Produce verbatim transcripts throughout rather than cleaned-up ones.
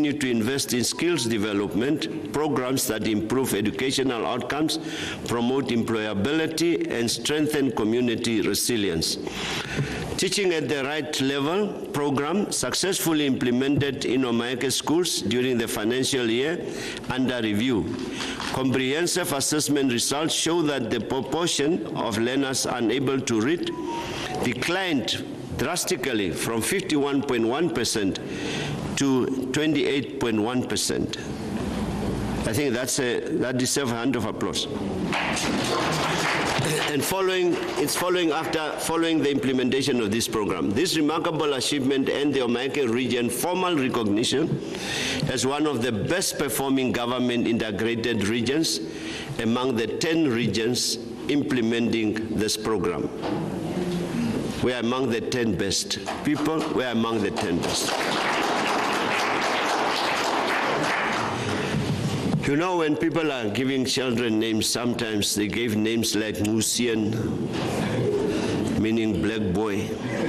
continue to invest in skills development, programs that improve educational outcomes, promote employability, and strengthen community resilience. Teaching at the Right Level program, successfully implemented in Omake schools during the financial year, under review. Comprehensive assessment results show that the proportion of learners unable to read declined drastically from fifty-one point one percent to twenty-eight point one percent. I think that's a, that deserves a hand of applause. And following, it's following after following the implementation of this program. This remarkable achievement earned the Omake region formal recognition as one of the best performing government integrated regions among the ten regions implementing this program. We are among the ten best. People, we are among the ten best. You know, when people are giving children names, sometimes they give names like Musian, meaning black boy,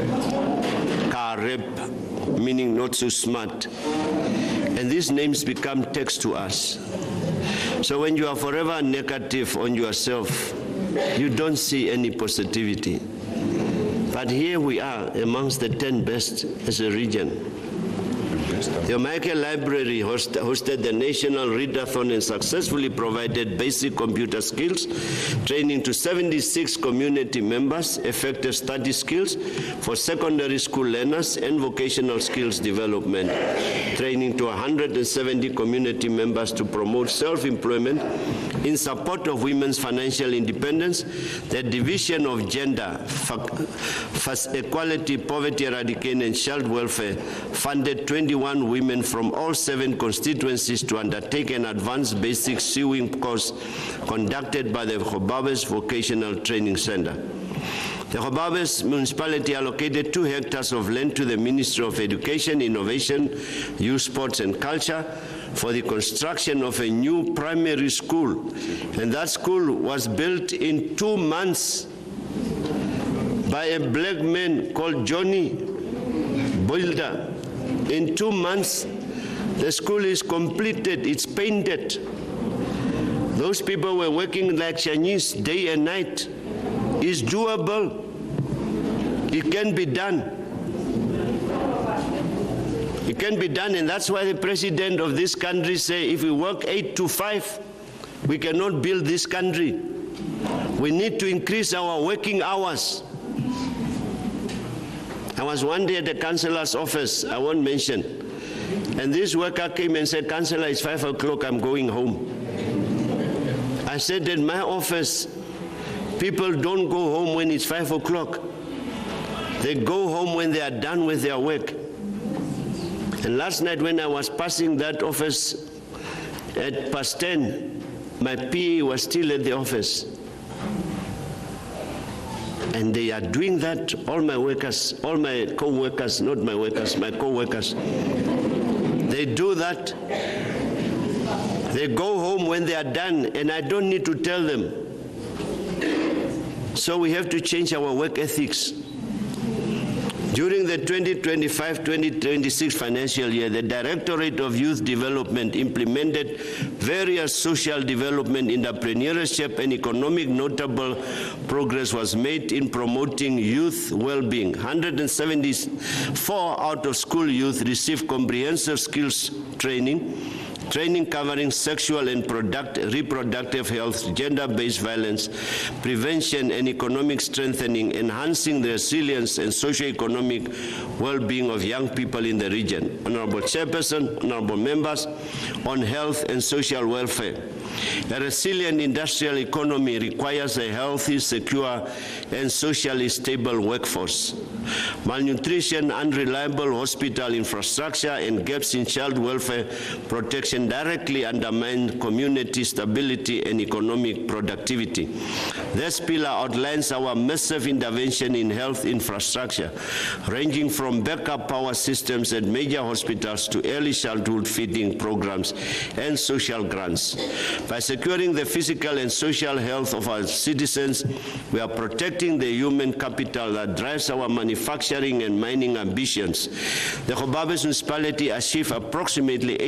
Kareb, meaning not so smart. And these names become text to us. So when you are forever negative on yourself, you don't see any positivity. But here we are amongst the ten best as a region. The Omake Library host, hosted the National Readathon and successfully provided basic computer skills training to seventy-six community members, effective study skills for secondary school learners, and vocational skills development training to one hundred seventy community members to promote self-employment in support of women's financial independence, the division of gender, equality, poverty eradication, and child welfare funded twenty-one women from all seven constituencies to undertake an advanced basic sewing course conducted by the Hobabes Vocational Training Center. The Hobabes municipality allocated two hectares of land to the Ministry of Education, Innovation, Youth, Sports and Culture for the construction of a new primary school. And that school was built in two months by a black man called Johnny Boilder. In two months, the school is completed, it's painted. Those people were working like Chinese day and night. It's doable. It can be done. It can be done, and that's why the president of this country say, if we work eight to five, we cannot build this country. We need to increase our working hours. I was one day at the councillor's office, I won't mention, and this worker came and said, Councillor, it's five o'clock, I'm going home. I said, in my office, people don't go home when it's five o'clock. They go home when they are done with their work. And last night when I was passing that office at past ten, my P A was still at the office. And they are doing that, all my workers, all my co-workers, not my workers, my co-workers, they do that. They go home when they are done, and I don't need to tell them. So we have to change our work ethics. During the twenty twenty-five twenty twenty-six financial year, the Directorate of Youth Development implemented various social development, entrepreneurship, and economic notable progress was made in promoting youth well-being. one hundred seventy-four out of school youth received comprehensive skills training, training covering sexual and product, reproductive health, gender-based violence, prevention and economic strengthening, enhancing the resilience and socio-economic well-being of young people in the region. Honorable Chairperson, honorable members, on health and social welfare. A resilient industrial economy requires a healthy, secure, and socially stable workforce. Malnutrition, unreliable hospital infrastructure, and gaps in child welfare protection directly undermine community stability and economic productivity. This pillar outlines our massive intervention in health infrastructure, ranging from backup power systems at major hospitals to early childhood feeding programs and social grants. By securing the physical and social health of our citizens, we are protecting the human capital that drives our manufacturing and mining ambitions. The Hobabes municipality achieved approximately